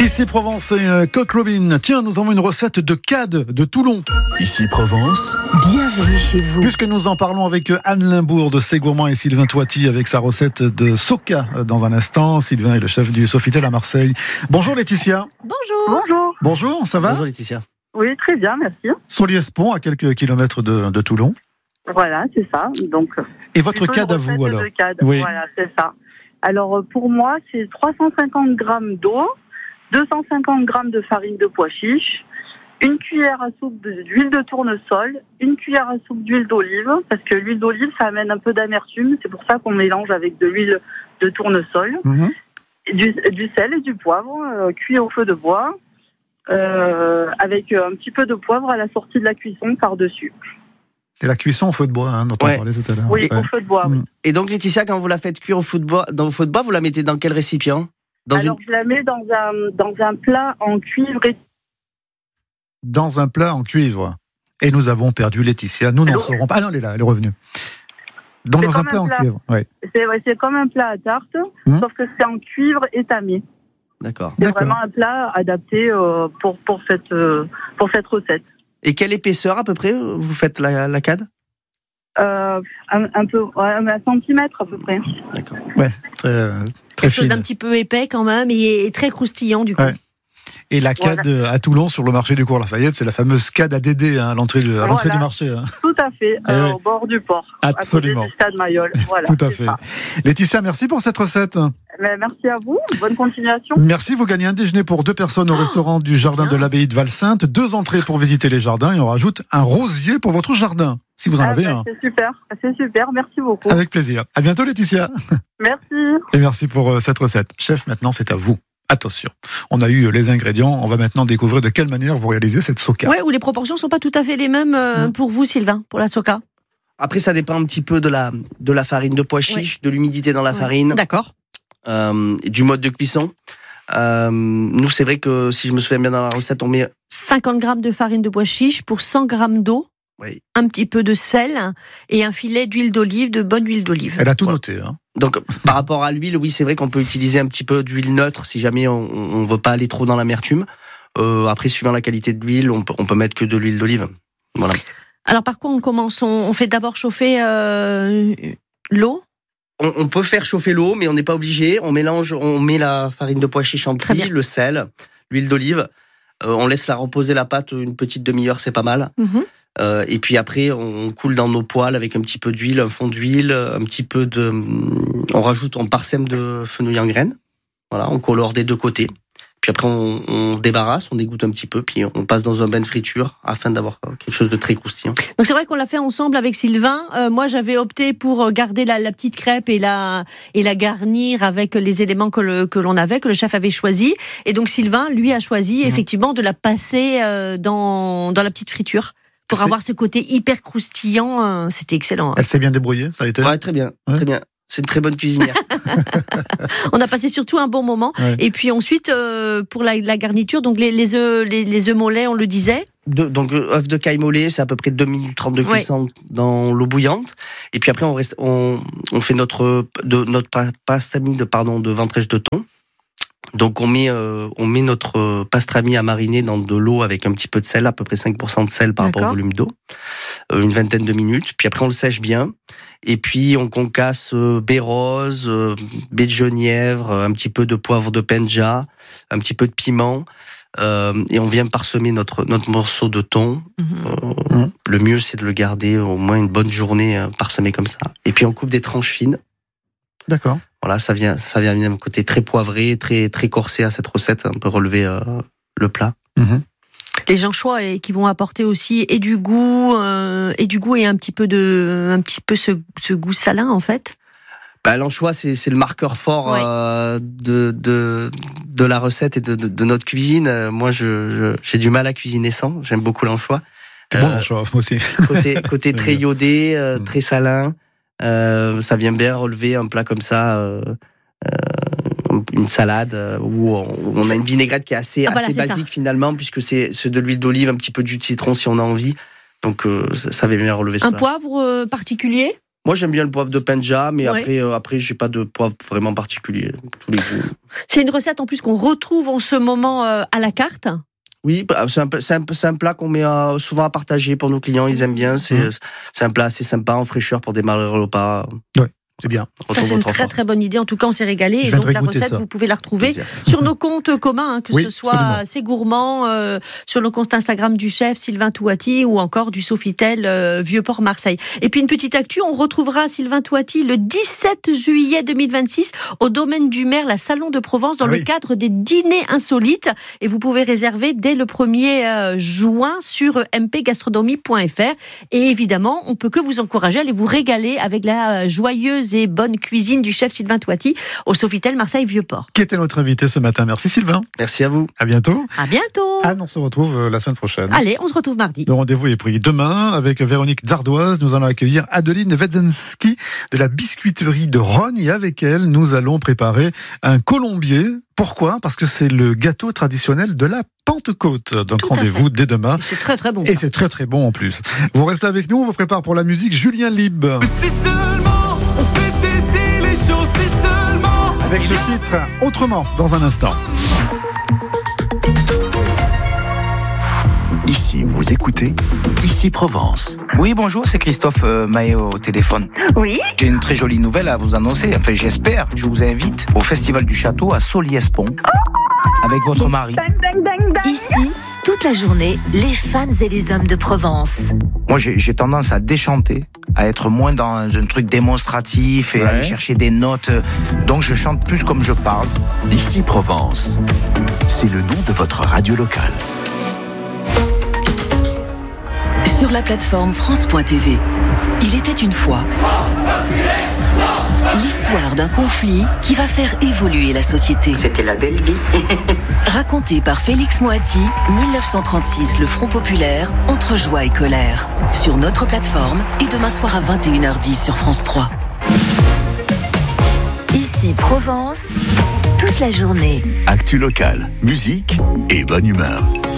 Ici Provence et Coq Robin. Tiens, nous avons une recette de cade de Toulon. Ici Provence. Bienvenue chez vous. Puisque nous en parlons avec Anne Limbourg de C'est Gourmand et Sylvain Toiti avec sa recette de soca dans un instant. Sylvain est le chef du Sofitel à Marseille. Bonjour Laetitia. Bonjour. Bonjour, ça va? Bonjour Laetitia. Oui, très bien, merci. Soliès-Pont, à quelques kilomètres de Toulon. Voilà, c'est ça. Donc, Et votre plutôt cade une à vous recette alors? de cade. Oui. Voilà, c'est ça. Alors, pour moi, c'est 350 grammes d'eau, 250 grammes de farine de pois chiches, une cuillère à soupe d'huile de tournesol, une cuillère à soupe d'huile d'olive, parce que l'huile d'olive, ça amène un peu d'amertume. C'est pour ça qu'on mélange avec de l'huile de tournesol, du sel et du poivre, cuit au feu de bois, avec un petit peu de poivre à la sortie de la cuisson par-dessus. C'est la cuisson au feu de bois dont on parlait tout à l'heure. Oui, au feu de bois, oui. Et donc Laetitia, quand vous la faites cuire au feu de bois, vous la mettez dans quel récipient? Alors, je la mets dans un plat en cuivre. Dans un plat en cuivre. Et nous avons perdu Laetitia. Nous n'en saurons pas. Ah non, elle est là, elle est revenue. Dans un plat en cuivre. Ouais. C'est comme un plat à tarte, sauf que c'est en cuivre étamé. D'accord. C'est vraiment un plat adapté pour cette recette. Et quelle épaisseur à peu près vous faites la cade? Un peu, un centimètre à peu près. D'accord. Ouais, très Quelque chose fine. d'un petit peu épais quand même et très croustillant du coup. Ouais. Et la cade à Toulon, sur le marché du Cours Lafayette, c'est la fameuse cade à Dédé à l'entrée du marché. Tout à fait, au bord du port. Absolument. À côté du stade Mayol. Voilà, Tout à fait. ça. Laetitia, merci pour cette recette. Mais merci à vous, bonne continuation. Merci, vous gagnez un déjeuner pour 2 personnes au restaurant du jardin de l'abbaye de Val-Sainte, 2 entrées pour visiter les jardins et on rajoute un rosier pour votre jardin, si vous en avez un. C'est super, merci beaucoup. Avec plaisir. À bientôt Laetitia. Merci. Et merci pour cette recette. Chef, maintenant c'est à vous. Attention, on a eu les ingrédients, on va maintenant découvrir de quelle manière vous réalisez cette soca. Ouais, où les proportions sont pas tout à fait les mêmes pour vous, Sylvain, pour la soca. Après, ça dépend un petit peu de la farine de pois chiche, de l'humidité dans la farine. D'accord. Du mode de cuisson. Nous, c'est vrai que si je me souviens bien dans la recette, on met 50 grammes de farine de pois chiche pour 100 grammes d'eau, un petit peu de sel et un filet d'huile d'olive, de bonne huile d'olive. Elle a tout noté. Donc, par rapport à l'huile, oui, c'est vrai qu'on peut utiliser un petit peu d'huile neutre si jamais on ne veut pas aller trop dans l'amertume. Après, suivant la qualité de l'huile, on peut mettre que de l'huile d'olive. Voilà. Alors, par quoi on commence? On fait d'abord chauffer l'eau? On peut faire chauffer l'eau, mais on n'est pas obligé. On met la farine de pois chiche en pris, le sel, l'huile d'olive. On laisse la reposer la pâte une petite demi-heure, c'est pas mal. Et puis après, on coule dans nos poêles avec un petit peu d'huile, un fond d'huile, un petit peu on parsème de fenouil en graines. Voilà, on colore des 2 côtés. Puis après, on débarrasse, on dégoûte un petit peu, puis on passe dans un bain de friture afin d'avoir quelque chose de très croustillant. Donc c'est vrai qu'on l'a fait ensemble avec Sylvain. Moi, j'avais opté pour garder la petite crêpe et la garnir avec les éléments que le chef avait choisi. Et donc Sylvain, lui, a choisi effectivement de la passer dans la petite friture. Pour avoir ce côté hyper croustillant, c'était excellent. Elle s'est bien débrouillée, ça a été? Ouais, très bien, très bien. C'est une très bonne cuisinière. On a passé surtout un bon moment. Ouais. Et puis ensuite, pour la garniture, donc les œufs mollets, on le disait. Donc œufs de caille mollet, c'est à peu près 2 minutes 30 de cuisson dans l'eau bouillante. Et puis après, on fait notre pastrami de ventrèche de thon. Donc on met notre pastrami à mariner dans de l'eau avec un petit peu de sel, à peu près 5% de sel par rapport au volume d'eau, une vingtaine de minutes. Puis après on le sèche bien, et puis on concasse baie rose, baie de genièvre, un petit peu de poivre de penja, un petit peu de piment, et on vient parsemer notre morceau de thon. Le mieux c'est de le garder au moins une bonne journée parsemé comme ça. Et puis on coupe des tranches fines. D'accord. Voilà, ça vient d'un côté très poivré, très très corsé à cette recette. On peut relever le plat. Les anchois qui vont apporter aussi et du goût et un petit peu ce goût salin en fait. L'anchois c'est le marqueur fort de la recette et de notre cuisine. Moi j'ai du mal à cuisiner sans. J'aime beaucoup l'anchois. C'est bon l'anchois aussi. Côté très iodé, très salin. Ça vient bien relever un plat comme ça, une salade où on a une vinaigrette qui est assez basique finalement, puisque c'est de l'huile d'olive, un petit peu de jus de citron si on a envie. Donc ça vient bien relever ce plat. Un poivre particulier? Moi, j'aime bien le poivre de Penja, mais après, j'ai pas de poivre vraiment particulier. Tous les goûts. C'est une recette en plus qu'on retrouve en ce moment à la carte. Oui, c'est un plat qu'on met souvent à partager pour nos clients. Ils aiment bien. C'est un plat assez sympa, en fraîcheur pour démarrer le repas. Ouais. C'est bien. Ça, c'est une très très bonne idée. En tout cas, on s'est régalé. Et donc la recette, vous pouvez la retrouver sur nos comptes communs, que ce soit C'est Gourmand, sur le compte Instagram du chef Sylvain Touati ou encore du Sofitel Vieux-Port Marseille. Et puis une petite actu, on retrouvera Sylvain Touati le 17 juillet 2026 au domaine du maire, la Salon de Provence, dans le cadre des dîners insolites. Et vous pouvez réserver dès le 1er juin sur mpgastronomie.fr. Et évidemment, on peut que vous encourager à aller vous régaler avec la joyeuse et bonne cuisine du chef Sylvain Touati au Sofitel Marseille Vieux-Port. Qui était notre invité ce matin. Merci Sylvain. Merci à vous. À bientôt. À bientôt. Anne, on se retrouve la semaine prochaine. Allez, on se retrouve mardi. Le rendez-vous est pris demain avec Véronique Dardoise. Nous allons accueillir Adeline Wedzensky de la biscuiterie de Rognes. Et avec elle, nous allons préparer un colombier. Pourquoi ? Parce que c'est le gâteau traditionnel de la Pentecôte. Donc rendez-vous dès demain. C'est très très bon. Et c'est très très bon en plus. Vous restez avec nous, on vous prépare pour la musique Julien Lib. Si seulement on s'était dit les choses, si seulement. Avec ce titre Autrement dans un instant. Ici, vous écoutez Ici Provence. Oui, bonjour, c'est Christophe Maé au téléphone. Oui. J'ai une très jolie nouvelle à vous annoncer. Enfin, j'espère. Je vous invite au Festival du Château à Soliès-Pont avec votre mari. Bang, bang, bang, bang. Ici, toute la journée, les femmes et les hommes de Provence. Moi, j'ai tendance à déchanter, à être moins dans un truc démonstratif et aller chercher des notes. Donc, je chante plus comme je parle. Ici Provence. C'est le nom de votre radio locale. Sur la plateforme France.tv, il était une fois l'histoire d'un conflit qui va faire évoluer la société. C'était la belle vie. Raconté par Félix Moati, 1936, le Front Populaire, entre joie et colère. Sur notre plateforme et demain soir à 21h10 sur France 3. Ici Provence, toute la journée. Actu locale, musique et bonne humeur.